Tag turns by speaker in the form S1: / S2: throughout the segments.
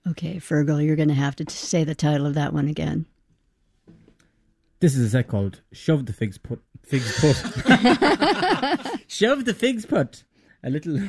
S1: Okay, Fergal, you're going to have to say the title of that one again.
S2: This is a set called Shove the Figs Put. Shove the Figs Put. A little...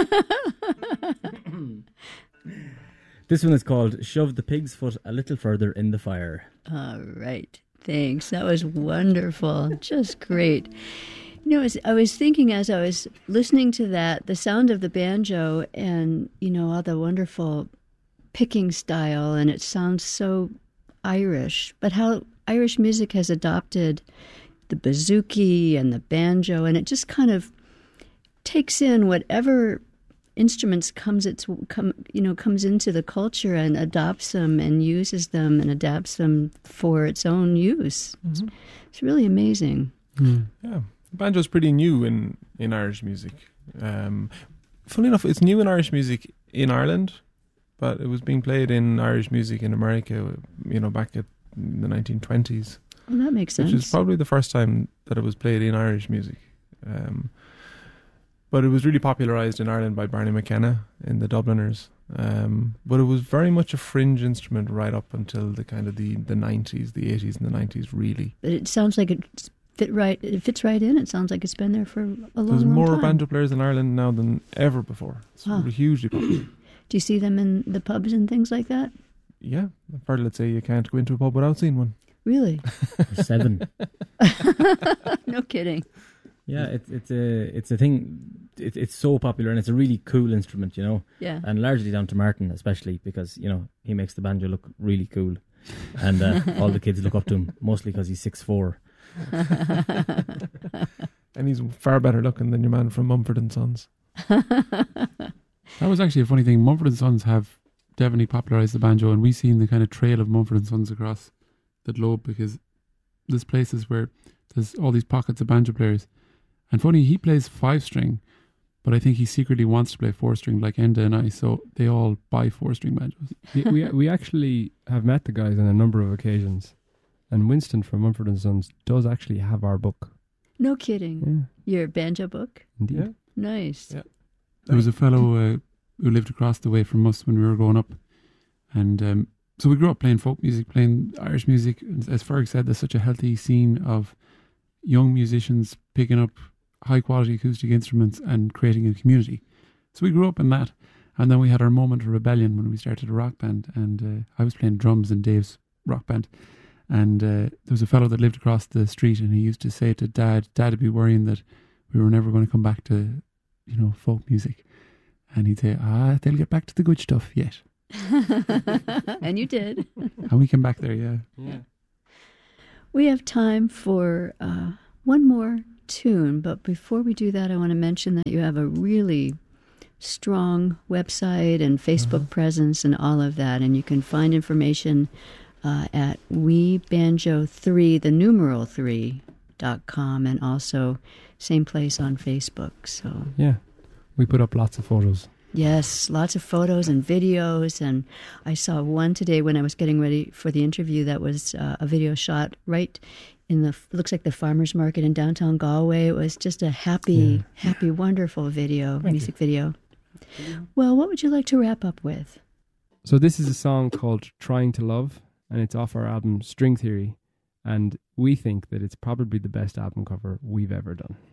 S2: This one is called Shove the Pig's Foot a Little Further in the Fire.
S1: All right. Thanks. That was wonderful. Just great. You know, I was thinking as I was listening to that, the sound of the banjo and, you know, all the wonderful picking style, and it sounds so Irish, but how Irish music has adopted the bouzouki and the banjo, and it just kind of takes in whatever instruments comes into the culture and adopts them and uses them and adapts them for its own use. Mm-hmm. It's really amazing.
S3: Mm. Yeah, banjo's pretty new in Irish music. Funny enough, it's new in Irish music in Ireland, but it was being played in Irish music in America, you know, back at the 1920s.
S1: Well, that makes sense.
S3: Which is probably the first time that it was played in Irish music. But it was really popularised in Ireland by Barney McKenna in the Dubliners. But it was very much a fringe instrument right up until the kind of the 90s, the 80s and the 90s, really.
S1: But it sounds like it fits right in. It sounds like it's been there for a long time.
S3: There's more banjo players in Ireland now than ever before. It's hugely popular.
S1: Do you see them in the pubs and things like that?
S3: Yeah. I've heard, let's say, you can't go into a pub without seeing one.
S1: Really?
S2: 7.
S1: No kidding.
S2: Yeah, it's a thing. It's so popular, and it's a really cool instrument, you know.
S1: Yeah.
S2: And largely down to Martin, especially because, you know, he makes the banjo look really cool, and all the kids look up to him, mostly because he's 6'4".
S3: And he's far better looking than your man from Mumford and Sons.
S4: That was actually a funny thing. Mumford and Sons have definitely popularised the banjo, and we've seen the kind of trail of Mumford and Sons across the globe, because there's places where there's all these pockets of banjo players. And funny, he plays 5-string, but I think he secretly wants to play 4-string like Enda and I, so they all buy 4-string banjos.
S5: We actually have met the guys on a number of occasions, and Winston from Mumford & Sons does actually have our book.
S1: No kidding.
S5: Yeah.
S1: Your banjo book?
S5: Indeed.
S3: Yeah.
S1: Nice.
S3: Yeah.
S4: There was a fellow who lived across the way from us when we were growing up, and so we grew up playing folk music, playing Irish music. As Ferg said, there's such a healthy scene of young musicians picking up high quality acoustic instruments and creating a community. So we grew up in that, and then we had our moment of rebellion when we started a rock band, and I was playing drums in Dave's rock band, and there was a fellow that lived across the street, and he used to say to Dad would be worrying that we were never going to come back to, you know, folk music, and he'd say, they'll get back to the good stuff yet.
S1: And you did.
S4: And we came back there. Yeah.
S1: We have time for one more tune, but before we do that, I want to mention that you have a really strong website and Facebook presence and all of that, and you can find information at webanjo3, the numeral 3.com, and also same place on Facebook. So
S5: yeah, we put up lots of photos.
S1: Yes, lots of photos and videos, and I saw one today when I was getting ready for the interview that was a video shot right in looks like the farmer's market in downtown Galway. It was just a happy, wonderful music video. Well, what would you like to wrap up with?
S5: So this is a song called Trying to Love, and it's off our album String Theory, and we think that it's probably the best album cover we've ever done.